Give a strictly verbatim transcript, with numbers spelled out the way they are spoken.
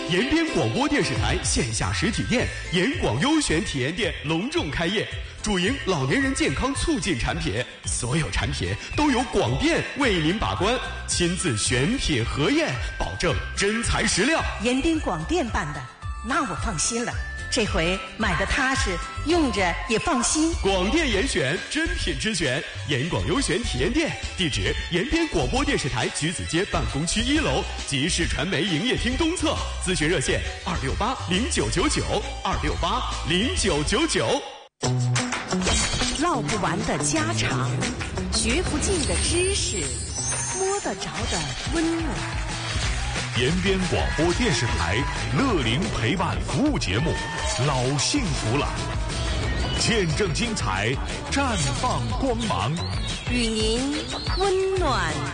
延边广播电视台线下实体店延广优选体验店隆重开业，主营老年人健康促进产品，所有产品都由广电为您把关，亲自选品核验，保证真材实料。 延边广电办的，那我放心了。这回买的踏实，用着也放心。 广电严选，真品之选，延广优选体验店，地址延边广播电视台橘子街办公区一楼集市传媒营业厅东侧，咨询热线二六八零九九九二六八零九九九。 唠不完的家常，学不尽的知识，摸得着的温暖。 延边广播电视台乐龄陪伴服务节目《老幸福了》，见证精彩，绽放光芒， 与您温暖